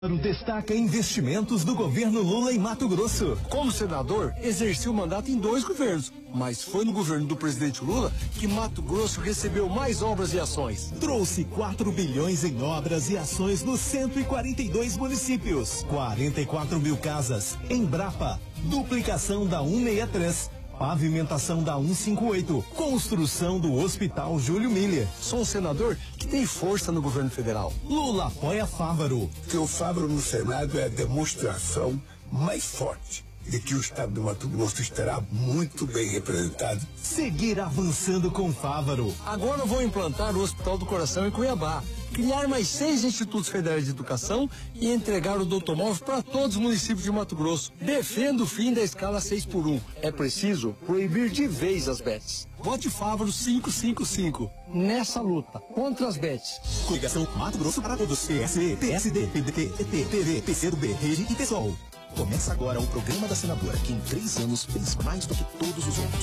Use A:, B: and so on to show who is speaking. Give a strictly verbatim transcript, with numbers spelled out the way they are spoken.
A: Destaca investimentos do governo Lula em Mato Grosso.
B: Como senador, exerci o mandato em dois governos, mas foi no governo do presidente Lula que Mato Grosso recebeu mais obras e ações.
A: Trouxe quatro bilhões em obras e ações nos cento e quarenta e dois municípios. quarenta e quatro mil casas. Embrapa. Duplicação da cento e sessenta e três. Pavimentação da cento e cinquenta e oito. Construção do Hospital Júlio Miller.
B: Sou um senador que tem força no governo federal.
A: Lula apoia Fávaro.
C: Que o Fávaro no Senado é a demonstração mais forte de que o estado do Mato Grosso estará muito bem representado.
A: Seguir avançando com Fávaro.
B: Agora vou implantar o Hospital do Coração em Cuiabá, criar mais seis institutos federais de educação e entregar o doutor Móvel para todos os municípios de Mato Grosso. Defendo o fim da escala seis por um. É preciso proibir de vez as bets. Vote Fávaro quinhentos e cinquenta e cinco. Nessa luta contra as bets.
A: Coligação Mato Grosso para todos. P S B, P S D, P D T, P T, P V, P C do B, Rede e PSOL. Começa agora o programa da senadora, que em três anos fez mais do que todos os outros.